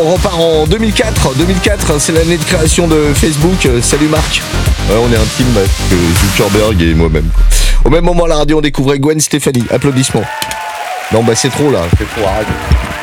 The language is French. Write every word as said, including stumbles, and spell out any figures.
on repart en deux mille quatre. deux mille quatre, c'est l'année de création de Facebook. Euh, salut Marc. Ouais, on est intime avec Zuckerberg et moi-même. Au même moment, à la radio, on découvrait Gwen Stefani. Applaudissements. Non, bah c'est trop là. C'est trop, arrête.